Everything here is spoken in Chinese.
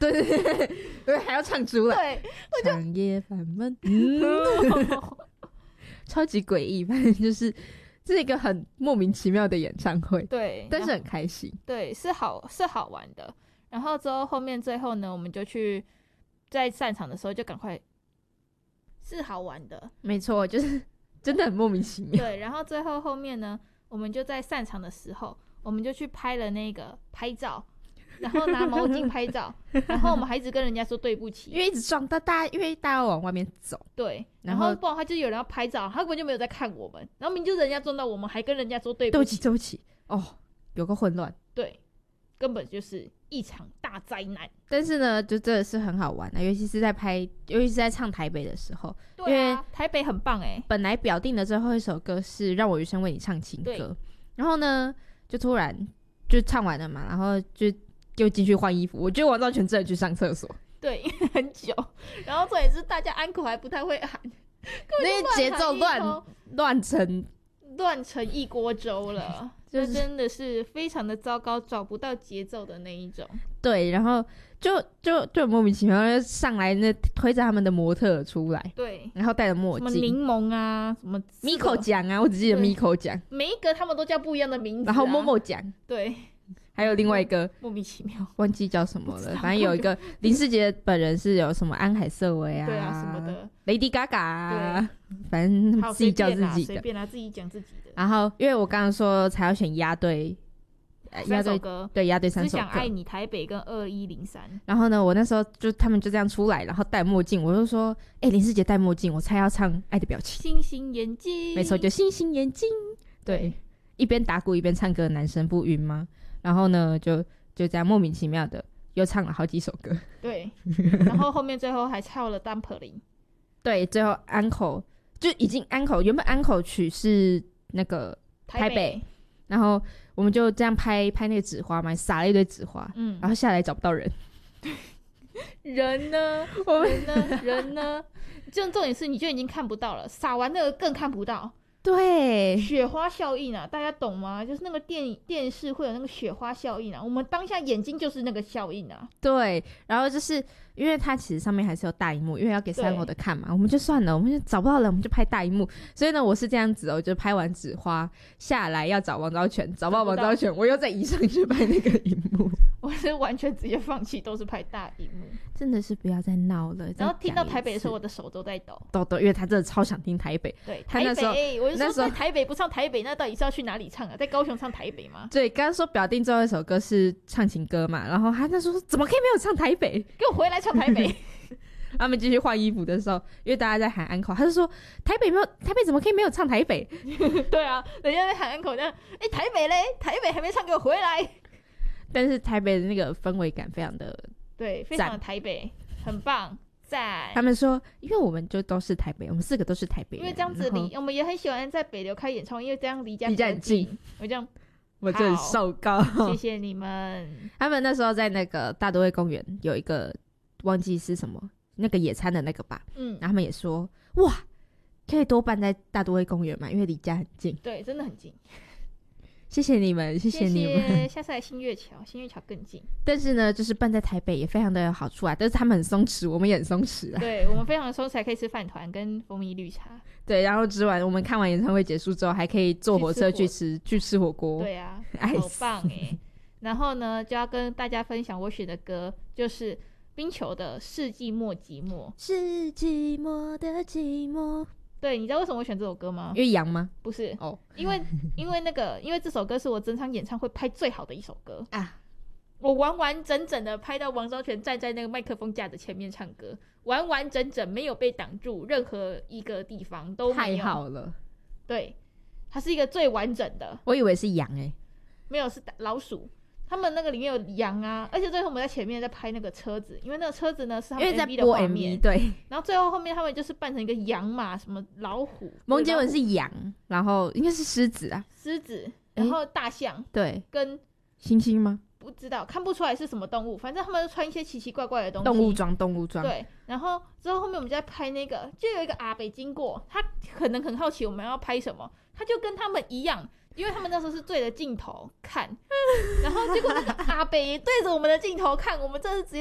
对对对对，还要唱出来。 对， 长夜烦闷，超级诡异，反正就是这是一个很莫名其妙的演唱会， 对， 但是很开心。 对，是好玩的。然后之后最后呢，我们就去在散场的时候就赶快，是好玩的， 没错，就是真的很莫名其妙。 对，然后最后面呢，我们就在散场的时候，我们就去拍了那个拍照。然后拿毛巾拍照，然后我们还一直跟人家说对不起， 因为一直撞到大家，因为大家要往外面走， 对，然后不然他就有人要拍照，他根本就没有在看我们，然后明明就人家撞到我们，还跟人家说对不起， 对不起，哦，有个混乱， 对，根本就是一场大灾难。 但是呢，就真的是很好玩啊，尤其是在唱台北的时候， 对啊，因为台北很棒本来表定的最后一首歌是《让我余生为你唱情歌》，然后呢，就突然就唱完了嘛，然后就进去换衣服，我觉得王兆全真的去上厕所， 对，因为很久，然后重点是大家安可还不太会喊， 那个节奏乱成一锅粥了，就真的是非常的糟糕，找不到节奏的那一种。 对，然后就很莫名其妙，就上来那推着他们的模特出来，对，然后戴着墨镜， 什么柠檬啊，什么 Miko 奖啊，我只记得 Miko 奖， 每一个他们都叫不一样的名字， 然后Momo 奖， 对。 还有另外一个莫名其妙， 忘记叫什么了。反正有一个林世杰本人是有什么安海瑟薇啊， 对啊什么的 ，Lady Gaga 啊，反正自己叫自己的， 随便啦，自己讲自己的。 然后因为我刚刚说才要选押对 3首歌， 对押对3首歌， 只想爱你、台北跟2103。 然后呢，我那时候就他们就这样出来，然后戴墨镜，我就说，林世杰戴墨镜，我猜要唱《爱的表情》。 星星眼睛， 没错，就星星眼睛。对，一边打鼓一边唱歌的男生不晕吗？然后呢，就这样莫名其妙的又唱了好几首歌。 对，然后后面最后还唱了 Dumpling。 对，最后uncle 就已经 uncle 原本 uncle 曲是那个台北，然后我们就这样拍那个纸花嘛，撒了一堆纸花，然后下来找不到人。 人呢？人呢？这重点是你就已经看不到了，撒完那个更看不到。 对， 雪花效应啊，大家懂吗？就是那个电视会有那个雪花效应啊，我们当下眼睛就是那个效应啊。 对，然后就是因为它其实上面还是有大荧幕，因为要给3楼的看嘛，我们就算了，我们就找不到人，我们就拍大荧幕。所以呢，我是这样子哦，就拍完纸花下来要找王昭全，找不到王昭全，我又再移上去拍那个荧幕。 我是完全直接放弃，都是拍大荧幕， 真的是不要再闹了。 然后听到台北的时候，我的手都在抖， 因为他真的超想听台北。 对，台北，我就说在台北不唱台北，那到底是要去哪里唱啊？在高雄唱台北吗？ 对，刚刚说表定最后一首歌是唱情歌嘛，然后他那时候怎么可以没有唱台北？ 给我回来唱台北！ 他们继续换衣服的时候，因为大家在喊安口，他就说台北怎么可以没有唱台北？ 对啊，人家在喊安口，那台北嘞，台北还没唱，给我回来！ 但是台北的那个氛围感非常的对，非常的台北，很棒，赞。 他们说，因为我们就都是台北，我们4个都是台北人， 因为这样子我们也很喜欢在北流开演唱会，因为这样离家很近。 我这样， 我真的受够， 谢谢你们。 他们那时候在那个大都会公园有一个忘记是什么那个野餐的那个吧，然后他们也说，哇，可以多办在大都会公园嘛，因为离家很近。 对，真的很近。 谢谢你们，谢谢你们。 下次来新月桥更近。 但是呢，就是办在台北也非常的有好处啊。但是他们很松弛，我们也很松弛啊。 对，我们非常的松弛，还可以吃饭团跟蜂蜜绿茶。 对，然后我们看完演唱会结束之后，还可以坐火车去吃火锅。 对啊，好棒耶！然后呢，就要跟大家分享我选的歌，就是冰球的《世纪末寂寞》。是寂寞的寂寞。对，你知道为什么我选这首歌吗？ 因为羊吗？ 不是哦，因为这首歌是我整场演唱会拍最好的一首歌啊！我完完整整的拍到王昭全站在那个麦克风架的前面唱歌，完完整整没有被挡住，任何一个地方都没有。 太好了， 对，它是一个最完整的。 我以为是羊没有，是老鼠。他们那个里面有羊啊，而且最后我们在前面在拍那个车子，因为那个车子呢是他们 MV 的画面， 对。 然后最后面他们就是扮成一个羊嘛，什么老虎， 蒙杰文是羊，然后应该是狮子啊， 狮子，然后大象， 对， 跟猩猩吗？ 不知道，看不出来是什么动物，反正他们穿一些奇奇怪怪的东西， 动物装。 对，然后之后面我们就在拍那个，就有一个阿北经过，他可能很好奇我们要拍什么，他就跟他们一样。因为他们那时候是对着镜头看，然后结果那个阿北也对着我们的镜头看，我们这是直接